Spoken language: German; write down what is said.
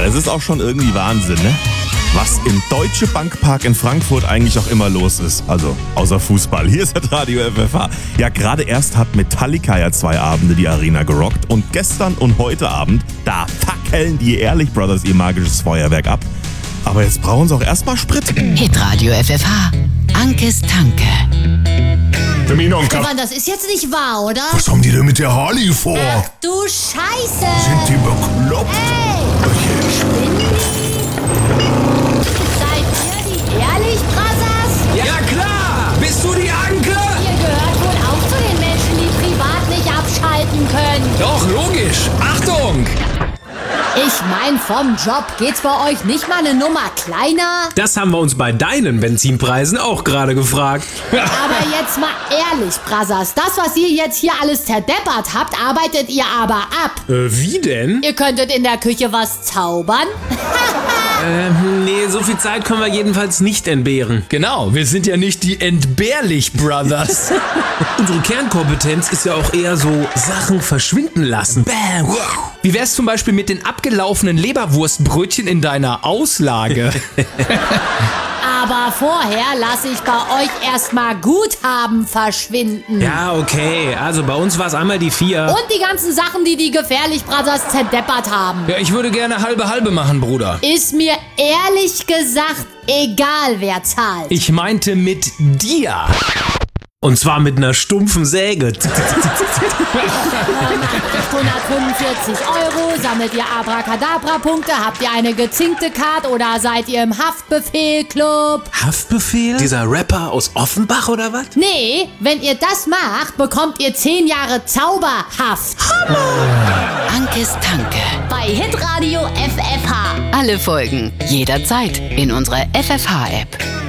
Es ist auch schon irgendwie Wahnsinn, ne? Was im Deutsche Bankpark in Frankfurt eigentlich auch immer los ist. Also, außer Fußball. Hier ist das Radio FFH. Ja, gerade erst hat Metallica ja 2 Abende die Arena gerockt. Und gestern und heute Abend, da fackeln die Ehrlich Brothers ihr magisches Feuerwerk ab. Aber jetzt brauchen sie auch erstmal Sprit. Hitradio FFH. Ankes Tanke. Stefan, das ist jetzt nicht wahr, oder? Was haben die denn mit der Harley vor? Ach du Scheiße! Sind die bekloppt? Hey! Spinnen die? Seid ihr die Ehrlich Brothers? Ja klar! Bist du die Anke? Ihr gehört wohl auch zu den Menschen, die privat nicht abschalten können. Doch, logisch. Achtung! Ich mein, vom Job geht's bei euch nicht mal eine Nummer kleiner? Das haben wir uns bei deinen Benzinpreisen auch gerade gefragt. Aber jetzt mal ehrlich, Brothers, das, was ihr jetzt hier alles zerdeppert habt, arbeitet ihr aber ab. Wie denn? Ihr könntet in der Küche was zaubern. Nee, so viel Zeit können wir jedenfalls nicht entbehren. Genau, wir sind ja nicht die Entbehrlich Brothers. Unsere Kernkompetenz ist ja auch eher so Sachen verschwinden lassen. Bam! Wie wär's zum Beispiel mit den abgelaufenen Leberwurstbrötchen in deiner Auslage? Aber vorher lasse ich bei euch erstmal Guthaben verschwinden. Ja, okay. Also bei uns war es einmal die 4. Und die ganzen Sachen, die die Gefährlich Brothers zerdeppert haben. Ja, ich würde gerne halbe machen, Bruder. Ist mir ehrlich gesagt egal, wer zahlt. Ich meinte mit dir. Und zwar mit einer stumpfen Säge. 845 € sammelt ihr Abracadabra-Punkte, habt ihr eine gezinkte Card oder seid ihr im Haftbefehl-Club? Haftbefehl? Dieser Rapper aus Offenbach oder was? Nee, wenn ihr das macht, bekommt ihr 10 Jahre Zauberhaft. Ankes Tanke. Bei Hitradio FFH. Alle Folgen jederzeit in unserer FFH-App.